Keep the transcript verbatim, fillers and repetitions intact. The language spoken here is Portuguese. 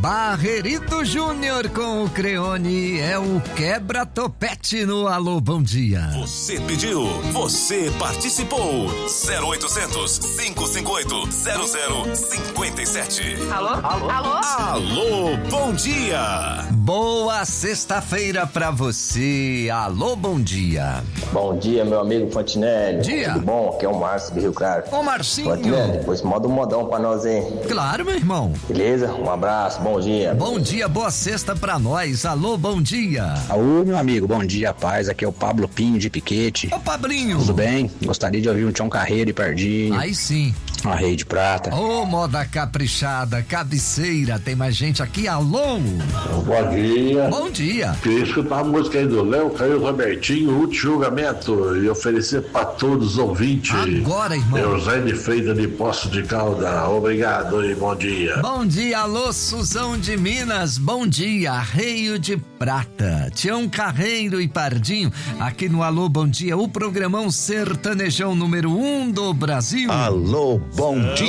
Barrerito Júnior com o Creone é o quebra-topete no Alô Bom Dia. Você pediu, você participou. zero oitocentos, cinco cinco oito, zero zero cinco sete. Alô? Alô? Alô? Alô, bom dia. Boa sexta-feira pra você. Alô, bom dia. Bom dia, meu amigo Fantinelli. Dia. Tudo bom? Aqui é o Márcio do Rio Claro. Ô, Marcinho. Fantinelli, depois manda um modão pra nós, hein? Claro, meu irmão. Beleza? Um abraço, bom dia. Bom dia, boa sexta pra nós. Alô, bom dia. Alô, meu amigo, bom dia, paz. Aqui é o Pablo Pinho de Piquete. Ô, Pablinho. Tudo bem? Gostaria de ouvir um Tião Carreiro e Pardinho. Aí sim. Uma Rei de Prata. Ô, moda caprichada, cabeceira. Tem mais gente aqui. Alô. Bom dia. Bom dia. Queria escutar a música aí do Léo, Caio Robertinho, Último Julgamento, e oferecer para todos os ouvintes. Agora, irmão. José de Freitas de Poço de Calda. Obrigado e bom dia. Bom dia, alô, Suzão de Minas. Bom dia, Rio de Prata. Tião Carreiro e Pardinho. Aqui no Alô, bom dia. O programão sertanejão número um do Brasil. Alô, bom dia.